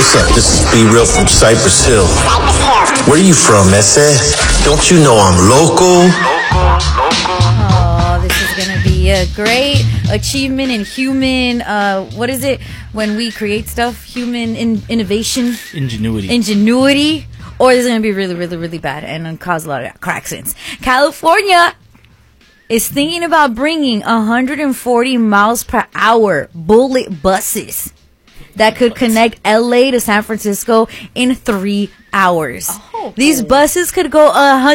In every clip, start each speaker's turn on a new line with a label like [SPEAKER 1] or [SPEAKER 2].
[SPEAKER 1] what's up? This is Be Real from Cypress Hill. Where you from, Ese? Don't you know I'm local?
[SPEAKER 2] Oh, this is gonna be a great achievement in human. What is it when we create stuff? Human innovation, ingenuity. Or this is gonna be really, really, really bad and cause a lot of accidents. California is thinking about bringing 140 miles per hour bullet buses that could connect LA to San Francisco in 3 hours. Oh. These buses could go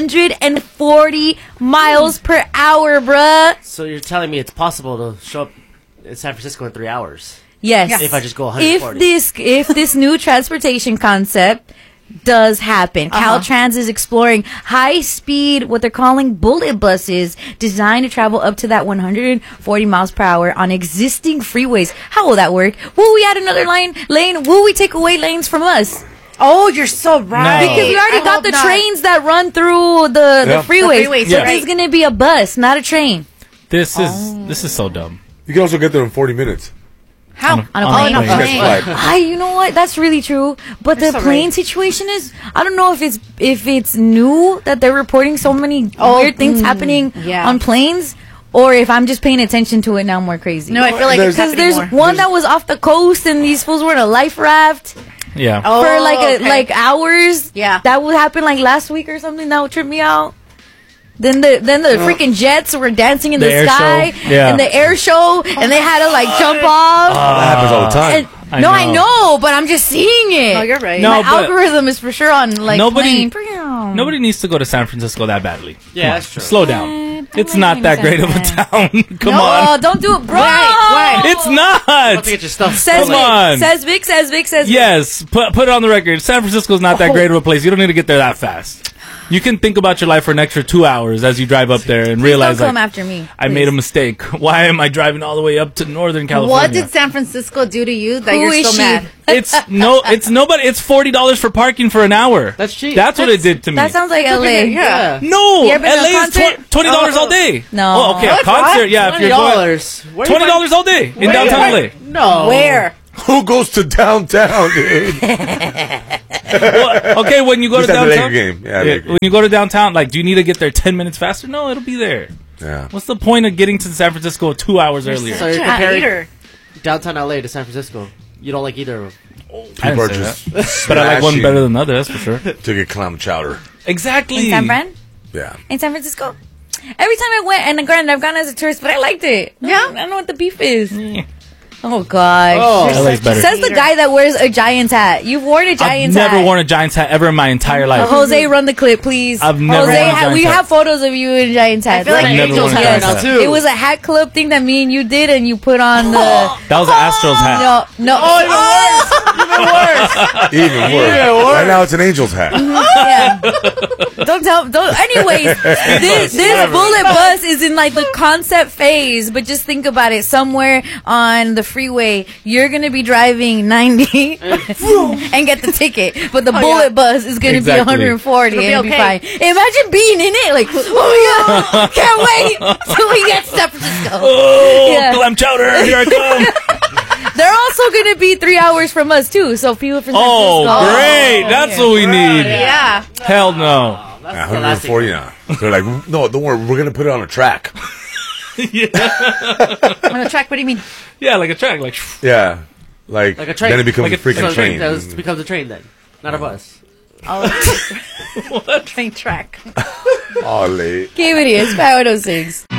[SPEAKER 2] 140 miles per hour, bruh.
[SPEAKER 3] So you're telling me it's possible to show up in San Francisco in 3 hours?
[SPEAKER 2] Yes.
[SPEAKER 3] If I just go 140.
[SPEAKER 2] If this new transportation concept does happen. Caltrans is exploring high-speed, what they're calling bullet buses, designed to travel up to that 140 miles per hour on existing freeways. How will that work? Will we add another lane? Will we take away lanes from us?
[SPEAKER 4] Oh, you're so right.
[SPEAKER 2] Because we already got the trains that run through the freeways. So there's going to be a bus, not a train.
[SPEAKER 5] This is so dumb.
[SPEAKER 6] You can also get there in 40 minutes.
[SPEAKER 2] How? On a plane. You know what? That's really true. But the plane situation is, I don't know if it's new that they're reporting so many weird things happening on planes, or if I'm just paying attention to it now more crazy.
[SPEAKER 4] No, I feel like it's happening more.
[SPEAKER 2] There's one that was off the coast and these fools were in a life raft.
[SPEAKER 5] Yeah.
[SPEAKER 2] For like hours.
[SPEAKER 4] Yeah.
[SPEAKER 2] That would happen like last week or something. That would trip me out. Then the freaking jets were dancing in the sky and the air show, and they had to like jump off.
[SPEAKER 6] That happens all the time.
[SPEAKER 2] I know, but I'm just seeing it.
[SPEAKER 4] No, you're right.
[SPEAKER 2] My algorithm is for sure on like
[SPEAKER 5] nobody needs to go to San Francisco that badly.
[SPEAKER 3] Yeah, that's true.
[SPEAKER 5] Slow down. It's not that great of a town. Come on.
[SPEAKER 2] No, don't do it, bro.
[SPEAKER 4] Why?
[SPEAKER 5] It's not.
[SPEAKER 3] Don't get your stuff.
[SPEAKER 5] Come on.
[SPEAKER 2] Says Vic.
[SPEAKER 5] Yes, put it on the record. San Francisco's not that great of a place. You don't need to get there that fast. You can think about your life for an extra 2 hours as you drive up there and realize,
[SPEAKER 2] don't come after me.
[SPEAKER 5] I made a mistake. Why am I driving all the way up to Northern California?
[SPEAKER 4] What did San Francisco do to you that you're so mad?
[SPEAKER 5] It's nobody. It's $40 for parking for an hour.
[SPEAKER 3] That's cheap.
[SPEAKER 5] That's what it did to me.
[SPEAKER 2] That sounds like LA.
[SPEAKER 4] Yeah.
[SPEAKER 5] No,
[SPEAKER 2] You ever been to a
[SPEAKER 5] LA is $20 all day.
[SPEAKER 2] No.
[SPEAKER 5] Oh, okay, a concert. Yeah, if you're going $20 all day in downtown LA.
[SPEAKER 3] No.
[SPEAKER 4] Where?
[SPEAKER 6] Who goes to downtown, dude?
[SPEAKER 5] Well, okay, when you go to downtown,
[SPEAKER 6] when
[SPEAKER 5] you go to downtown, like, do you need to get there 10 minutes faster? No, it'll be there.
[SPEAKER 6] Yeah.
[SPEAKER 5] What's the point of getting to San Francisco 2 hours earlier?
[SPEAKER 3] So you're comparing downtown LA to San Francisco. You don't like either of them.
[SPEAKER 6] People are just
[SPEAKER 5] but I like one better than the other, that's for sure.
[SPEAKER 6] To get clam chowder.
[SPEAKER 5] Exactly.
[SPEAKER 2] In San Fran?
[SPEAKER 6] Yeah.
[SPEAKER 2] In San Francisco? Every time I went, and granted, I've gone as a tourist, but I liked it.
[SPEAKER 4] Yeah?
[SPEAKER 2] I don't know what the beef is. Oh, gosh.
[SPEAKER 5] LA's better.
[SPEAKER 2] Says the guy that wears a Giants hat. You've worn a Giants hat.
[SPEAKER 5] I've never worn a Giants hat ever in my entire life.
[SPEAKER 2] Jose, run the clip, please.
[SPEAKER 5] I've never worn a Giants hat.
[SPEAKER 2] We have photos of you in a Giants hat.
[SPEAKER 4] I feel like Angels hat
[SPEAKER 3] now, too.
[SPEAKER 2] It was a hat club thing that me and you did, and you put on the...
[SPEAKER 5] That was an Astros hat.
[SPEAKER 2] No.
[SPEAKER 6] Even worse. Right now it's an Angel's hat.
[SPEAKER 2] Yeah. Anyways, this bullet bus is in like the concept phase, but just think about it. Somewhere on the freeway, you're going to be driving 90 and get the ticket, but the bullet bus is going to be 140 and it'll be fine. Imagine being in it, like, oh my God, can't wait till we get to San Francisco.
[SPEAKER 5] Clam chowder, here I come.
[SPEAKER 2] They're also going to be 3 hours from us, too, so people from San Francisco.
[SPEAKER 5] Great. That's what we need.
[SPEAKER 4] Yeah.
[SPEAKER 5] Hell no.
[SPEAKER 6] 140 now. They're like, no, don't worry, we're going to put it on a track.
[SPEAKER 4] On a track, what do you mean?
[SPEAKER 5] Yeah, like a track. Like
[SPEAKER 6] a train. Then it becomes a freaking train.
[SPEAKER 3] It becomes a train then, not a bus.
[SPEAKER 4] What? Train track.
[SPEAKER 6] Ollie.
[SPEAKER 2] Qué verías, 506.